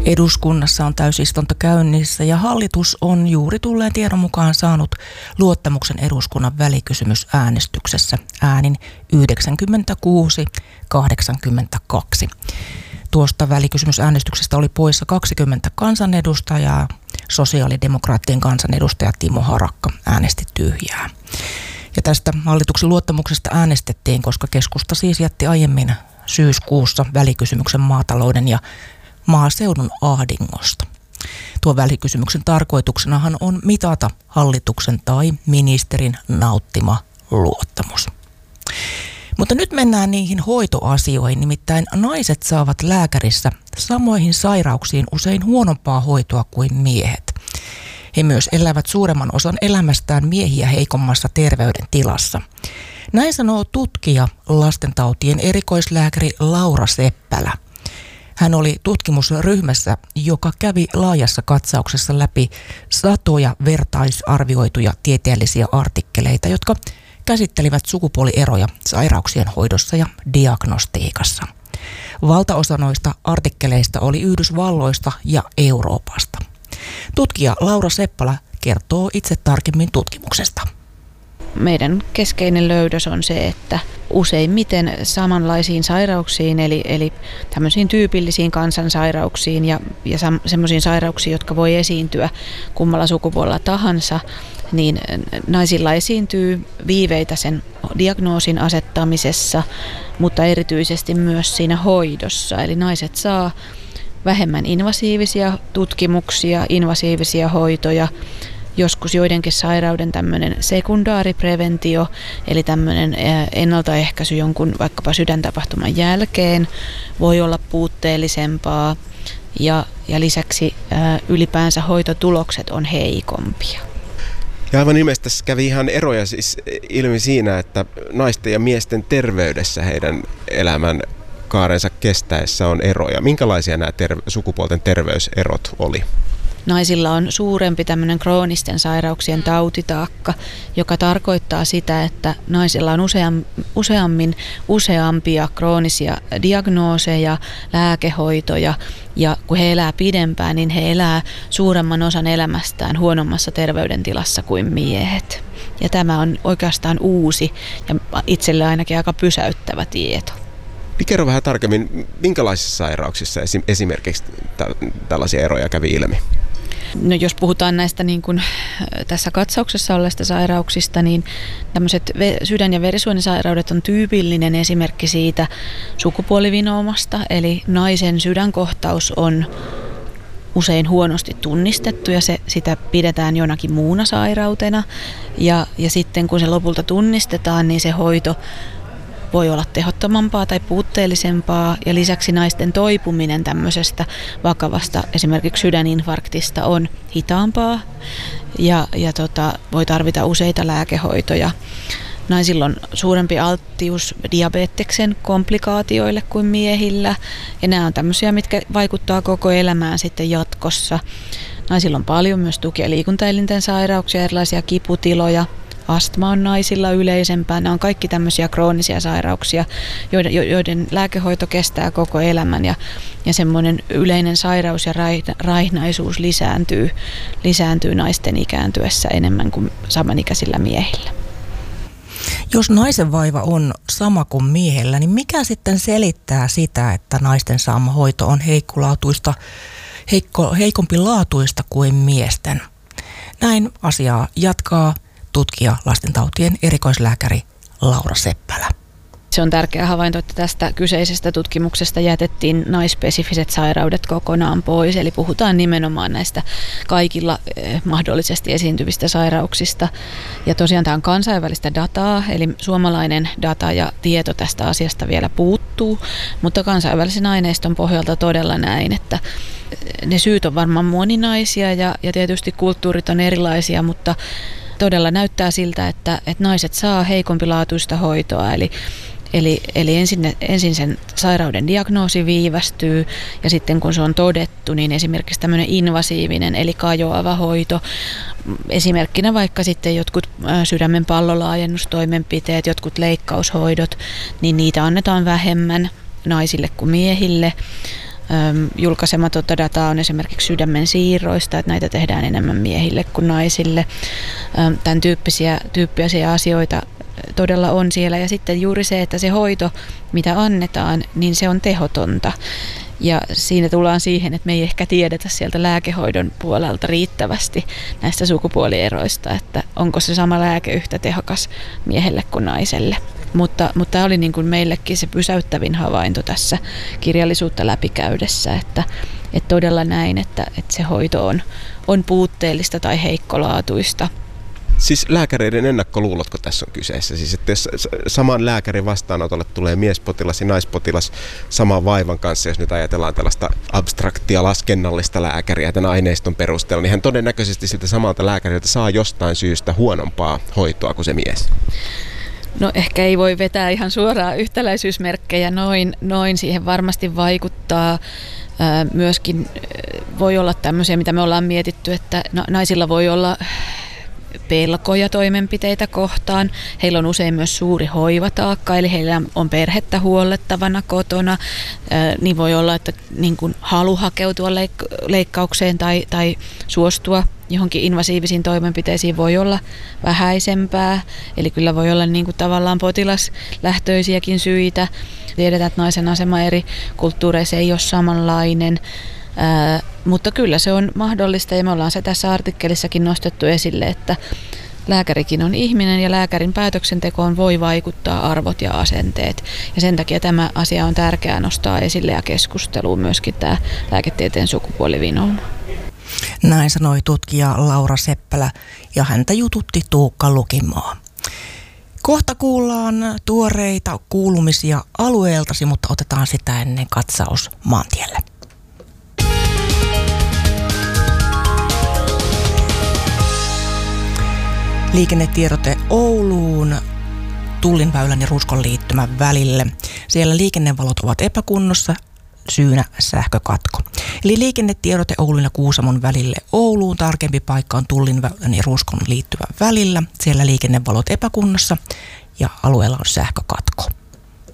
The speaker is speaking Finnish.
Eduskunnassa on täysistunto käynnissä ja hallitus on juuri tulleen tiedon mukaan saanut luottamuksen eduskunnan välikysymysäänestyksessä äänin 96-82. Tuosta välikysymysäänestyksestä oli poissa 20 kansanedustajaa. Sosiaalidemokraattien kansanedustaja Timo Harakka äänesti tyhjää. Ja tästä hallituksen luottamuksesta äänestettiin, koska keskusta siis jätti aiemmin syyskuussa välikysymyksen maatalouden ja maaseudun ahdingosta. Tuo välikysymyksen tarkoituksenahan on mitata hallituksen tai ministerin nauttima luottamus. Mutta nyt mennään niihin hoitoasioihin, nimittäin naiset saavat lääkärissä samoihin sairauksiin usein huonompaa hoitoa kuin miehet. He myös elävät suuremman osan elämästään miehiä heikommassa terveydentilassa. Näin sanoo tutkija, lastentautien erikoislääkäri Laura Seppälä. Hän oli tutkimusryhmässä, joka kävi laajassa katsauksessa läpi satoja vertaisarvioituja tieteellisiä artikkeleita, jotka käsittelivät sukupuolieroja sairauksien hoidossa ja diagnostiikassa. Valtaosa noista artikkeleista oli Yhdysvalloista ja Euroopasta. Tutkija Laura Seppälä kertoo itse tarkemmin tutkimuksesta. Meidän keskeinen löydös on se, että useimmiten samanlaisiin sairauksiin, eli tämmöisiin tyypillisiin kansansairauksiin ja semmoisiin sairauksiin, jotka voi esiintyä kummalla sukupuolella tahansa, niin naisilla esiintyy viiveitä sen diagnoosin asettamisessa, mutta erityisesti myös siinä hoidossa. Eli naiset saa vähemmän invasiivisia tutkimuksia, invasiivisia hoitoja, joskus joidenkin sairauden tämmöinen sekundaaripreventio, eli tämmöinen ennaltaehkäisy jonkun vaikkapa sydäntapahtuman jälkeen voi olla puutteellisempaa ja lisäksi ylipäänsä hoitotulokset on heikompia. Ja aivan ilmeisesti tässä kävi ihan eroja siis ilmi siinä, että naisten ja miesten terveydessä heidän elämän kaarensa kestäessä on eroja. Minkälaisia nämä sukupuolten terveyserot oli? Naisilla on suurempi tämmöinen kroonisten sairauksien tautitaakka, joka tarkoittaa sitä, että naisilla on useampia kroonisia diagnooseja, lääkehoitoja ja kun he elää pidempään, niin he elää suuremman osan elämästään huonommassa terveydentilassa kuin miehet. Ja tämä on oikeastaan uusi ja itselle ainakin aika pysäyttävä tieto. Kerro vähän tarkemmin, minkälaisissa sairauksissa esimerkiksi tällaisia eroja kävi ilmi? No jos puhutaan näistä niin kuin tässä katsauksessa olleista sairauksista, niin tämmöiset sydän- ja verisuonisairaudet on tyypillinen esimerkki siitä sukupuolivinoomasta, eli naisen sydänkohtaus on usein huonosti tunnistettu ja sitä pidetään jonakin muuna sairautena ja sitten kun se lopulta tunnistetaan, niin se hoito voi olla tehottomampaa tai puutteellisempaa ja lisäksi naisten toipuminen tämmöisestä vakavasta esimerkiksi sydäninfarktista on hitaampaa ja voi tarvita useita lääkehoitoja. Naisilla on suurempi alttius diabeteksen komplikaatioille kuin miehillä ja nämä on tämmöisiä, mitkä vaikuttaa koko elämään sitten jatkossa. Naisilla on paljon myös tuki- ja liikuntaelinten sairauksia, erilaisia kiputiloja. Astma on naisilla yleisempää. Nämä on kaikki tämmöisiä kroonisia sairauksia, joiden lääkehoito kestää koko elämän ja semmoinen yleinen sairaus ja raihnaisuus lisääntyy naisten ikääntyessä enemmän kuin samanikäisillä miehillä. Jos naisen vaiva on sama kuin miehellä, niin mikä sitten selittää sitä, että naisten saama hoito on heikompi laatuista kuin miesten? Näin asiaa jatkaa tutkija, lastentautien erikoislääkäri Laura Seppälä. Se on tärkeä havainto, että tästä kyseisestä tutkimuksesta jätettiin naispesifiset sairaudet kokonaan pois. Eli puhutaan nimenomaan näistä kaikilla mahdollisesti esiintyvistä sairauksista. Ja tosiaan tämä on kansainvälistä dataa, eli suomalainen data ja tieto tästä asiasta vielä puuttuu. Mutta kansainvälisen aineiston pohjalta todella näin, että ne syyt on varmaan moninaisia ja tietysti kulttuurit on erilaisia, mutta todella näyttää siltä, että naiset saa heikompilaatuista hoitoa, eli ensin sen sairauden diagnoosi viivästyy ja sitten kun se on todettu, niin esimerkiksi tämmöinen invasiivinen eli kajoava hoito, esimerkkinä vaikka sitten jotkut sydämen pallolaajennustoimenpiteet, jotkut leikkaushoidot, niin niitä annetaan vähemmän naisille kuin miehille. Julkaisematonta dataa on esimerkiksi sydämen siirroista, että näitä tehdään enemmän miehille kuin naisille. Tämän tyyppisiä asioita todella on siellä. Ja sitten juuri se, että se hoito, mitä annetaan, niin se on tehotonta. Ja siinä tullaan siihen, että me ei ehkä tiedetä sieltä lääkehoidon puolelta riittävästi näistä sukupuolieroista, että onko se sama lääke yhtä tehokas miehelle kuin naiselle. Mutta tämä oli niin kuin meillekin se pysäyttävin havainto tässä kirjallisuutta läpikäydessä, että todella näin, että se hoito on puutteellista tai heikkolaatuista. Siis lääkäreiden ennakkoluulotko tässä on kyseessä? Siis että jos saman lääkärin vastaanotolle tulee miespotilas ja naispotilas saman vaivan kanssa, jos nyt ajatellaan tällaista abstraktia laskennallista lääkäriä tämän aineiston perusteella, niin hän todennäköisesti siltä samalta lääkäriltä saa jostain syystä huonompaa hoitoa kuin se mies. No ehkä ei voi vetää ihan suoraan yhtäläisyysmerkkejä noin. Siihen varmasti vaikuttaa. Myöskin voi olla tämmöisiä, mitä me ollaan mietitty, että naisilla voi olla pelkoja toimenpiteitä kohtaan. Heillä on usein myös suuri hoivataakka, eli heillä on perhettä huollettavana kotona. Niin voi olla, että niin kuin halu hakeutua leikkaukseen tai suostua johonkin invasiivisiin toimenpiteisiin voi olla vähäisempää. Eli kyllä voi olla niin kuin tavallaan potilaslähtöisiäkin syitä. Tiedetään, että naisen asema eri kulttuureissa ei ole samanlainen. Mutta kyllä se on mahdollista ja me ollaan se tässä artikkelissakin nostettu esille, että lääkärikin on ihminen ja lääkärin päätöksentekoon voi vaikuttaa arvot ja asenteet. Ja sen takia tämä asia on tärkeää nostaa esille ja keskusteluun myöskin tämä lääketieteen sukupuolivinouma. Näin sanoi tutkija Laura Seppälä ja häntä jututti Tuukka Lukimaa. Kohta kuullaan tuoreita kuulumisia alueeltasi, mutta otetaan sitä ennen katsaus maantielle. Liikennetiedote Ouluun Tullinväylän ja Ruskon liittymän välille. Siellä liikennevalot ovat epäkunnossa, syynä sähkökatko. Eli liikennetiedote Oulun ja Kuusamon välille Ouluun. Tarkempi paikka on Tullinväylän ja Ruskon liittymän välillä. Siellä liikennevalot epäkunnossa ja alueella on sähkökatko.